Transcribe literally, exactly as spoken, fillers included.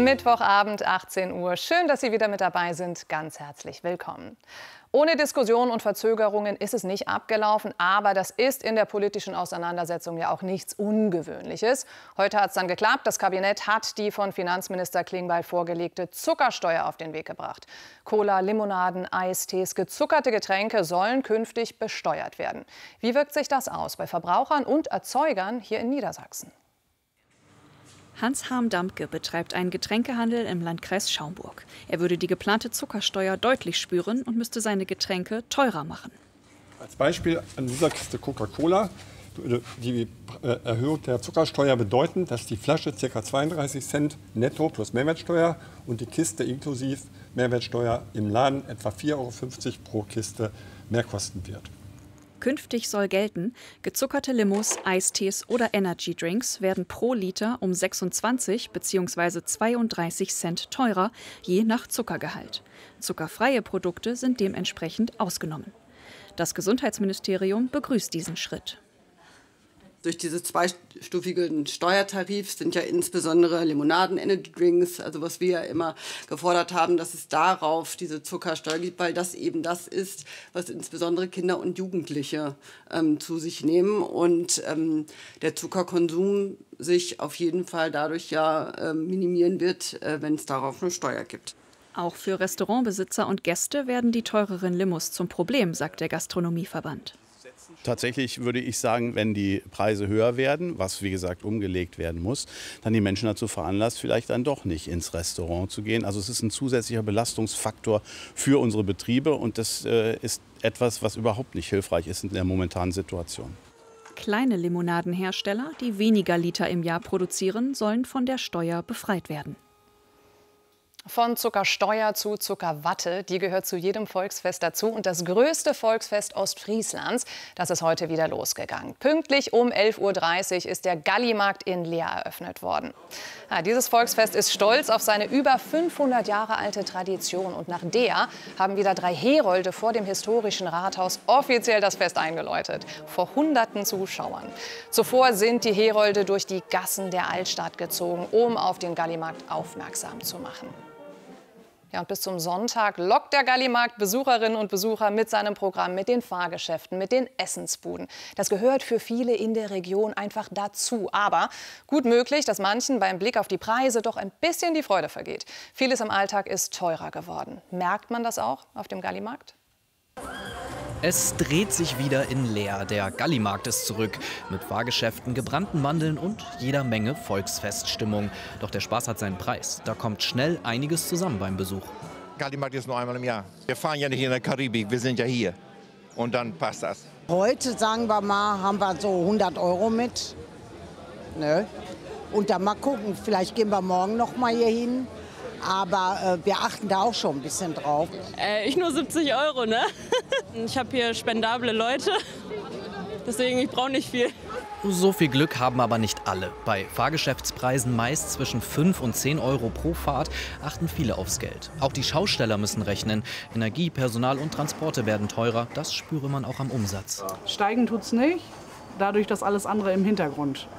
Mittwochabend, achtzehn Uhr. Schön, dass Sie wieder mit dabei sind. Ganz herzlich willkommen. Ohne Diskussion und Verzögerungen ist es nicht abgelaufen, aber das ist in der politischen Auseinandersetzung ja auch nichts Ungewöhnliches. Heute hat es dann geklappt. Das Kabinett hat die von Finanzminister Klingbeil vorgelegte Zuckersteuer auf den Weg gebracht. Cola, Limonaden, Eistees, gezuckerte Getränke sollen künftig besteuert werden. Wie wirkt sich das aus bei Verbrauchern und Erzeugern hier in Niedersachsen? Hans-Harm Dampke betreibt einen Getränkehandel im Landkreis Schaumburg. Er würde die geplante Zuckersteuer deutlich spüren und müsste seine Getränke teurer machen. Als Beispiel an dieser Kiste Coca-Cola würde die Erhöhung der Zuckersteuer bedeuten, dass die Flasche ca. zweiunddreißig Cent netto plus Mehrwertsteuer und die Kiste inklusive Mehrwertsteuer im Laden etwa vier Euro fünfzig pro Kiste mehr kosten wird. Künftig soll gelten, gezuckerte Limos, Eistees oder Energydrinks werden pro Liter um sechsundzwanzig bzw. zweiunddreißig Cent teurer, je nach Zuckergehalt. Zuckerfreie Produkte sind dementsprechend ausgenommen. Das Gesundheitsministerium begrüßt diesen Schritt. Durch diese zweistufigen Steuertarif sind ja insbesondere Limonaden, Energydrinks, also was wir ja immer gefordert haben, dass es darauf diese Zuckersteuer gibt, weil das eben das ist, was insbesondere Kinder und Jugendliche ähm, zu sich nehmen und ähm, der Zuckerkonsum sich auf jeden Fall dadurch ja äh, minimieren wird, äh, wenn es darauf eine Steuer gibt. Auch für Restaurantbesitzer und Gäste werden die teureren Limos zum Problem, sagt der Gastronomieverband. Tatsächlich würde ich sagen, wenn die Preise höher werden, was wie gesagt umgelegt werden muss, dann die Menschen dazu veranlasst, vielleicht dann doch nicht ins Restaurant zu gehen. Also es ist ein zusätzlicher Belastungsfaktor für unsere Betriebe und das äh, ist etwas, was überhaupt nicht hilfreich ist in der momentanen Situation. Kleine Limonadenhersteller, die weniger Liter im Jahr produzieren, sollen von der Steuer befreit werden. Von Zuckersteuer zu Zuckerwatte, die gehört zu jedem Volksfest dazu. Und das größte Volksfest Ostfrieslands, das ist heute wieder losgegangen. Pünktlich um elf Uhr dreißig ist der Gallimarkt in Leer eröffnet worden. Ja, dieses Volksfest ist stolz auf seine über fünfhundert Jahre alte Tradition. Und nach der haben wieder drei Herolde vor dem historischen Rathaus offiziell das Fest eingeläutet. Vor hunderten Zuschauern. Zuvor sind die Herolde durch die Gassen der Altstadt gezogen, um auf den Gallimarkt aufmerksam zu machen. Ja, und bis zum Sonntag lockt der Gallimarkt Besucherinnen und Besucher mit seinem Programm, mit den Fahrgeschäften, mit den Essensbuden. Das gehört für viele in der Region einfach dazu. Aber gut möglich, dass manchen beim Blick auf die Preise doch ein bisschen die Freude vergeht. Vieles im Alltag ist teurer geworden. Merkt man das auch auf dem Gallimarkt? Es dreht sich wieder in Leer. Der Gallimarkt ist zurück. Mit Fahrgeschäften, gebrannten Mandeln und jeder Menge Volksfeststimmung. Doch der Spaß hat seinen Preis. Da kommt schnell einiges zusammen beim Besuch. Gallimarkt ist nur einmal im Jahr. Wir fahren ja nicht in der Karibik, wir sind ja hier. Und dann passt das. Heute, sagen wir mal, haben wir so hundert Euro mit. Ne? Und dann mal gucken, vielleicht gehen wir morgen noch mal hier hin. Aber äh, wir achten da auch schon ein bisschen drauf. Äh, ich nur siebzig Euro, ne? Ich habe hier spendable Leute, deswegen ich brauche nicht viel. So viel Glück haben aber nicht alle. Bei Fahrgeschäftspreisen meist zwischen fünf und zehn Euro pro Fahrt achten viele aufs Geld. Auch die Schausteller müssen rechnen. Energie, Personal und Transporte werden teurer. Das spüre man auch am Umsatz. Steigen tut's nicht, dadurch, dass alles andere im Hintergrund